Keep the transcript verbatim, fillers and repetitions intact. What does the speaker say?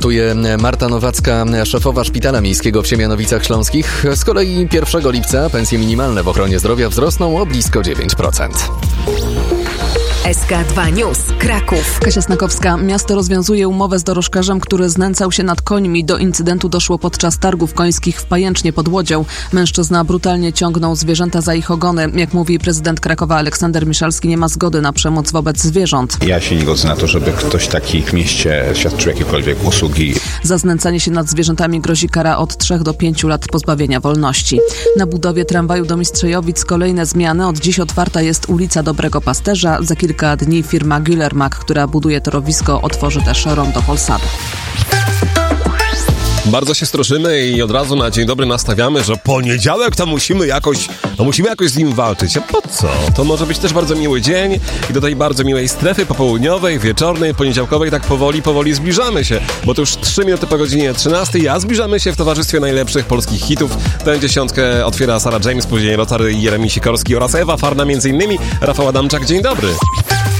komentuje Marta Nowacka, szefowa Szpitala Miejskiego w Siemianowicach Śląskich. Z kolei pierwszego lipca pensje minimalne w ochronie zdrowia wzrosną o blisko dziewięć procent. S K dwa News, Kraków. Kasia Snakowska. Miasto rozwiązuje umowę z dorożkarzem, który znęcał się nad końmi. Do incydentu doszło podczas targów końskich w Pajęcznie pod Łodzią. Mężczyzna brutalnie ciągnął zwierzęta za ich ogony. Jak mówi prezydent Krakowa Aleksander Miszalski, nie ma zgody na przemoc wobec zwierząt. Ja się nie godzę na to, żeby ktoś taki w mieście świadczył jakiekolwiek usługi. Za znęcanie się nad zwierzętami grozi kara od trzech do pięciu lat pozbawienia wolności. Na budowie tramwaju do Mistrzejowic kolejne zmiany. Od dziś otwarta jest ulica Dobrego Pasterza. Za kilka dni firma Güllermack, która buduje torowisko, otworzy też rondo Polsatu. Bardzo się stroszymy i od razu na dzień dobry nastawiamy, że poniedziałek to musimy jakoś, no musimy jakoś z nim walczyć. A po co? To może być też bardzo miły dzień i do tej bardzo miłej strefy popołudniowej, wieczornej, poniedziałkowej tak powoli, powoli zbliżamy się, bo to już trzy minuty po godzinie trzynastej, a zbliżamy się w towarzystwie najlepszych polskich hitów. Tę dziesiątkę otwiera Sarah James, później Lothar i Jeremi Sikorski oraz Ewa Farna między innymi. Rafał Adamczak, dzień dobry.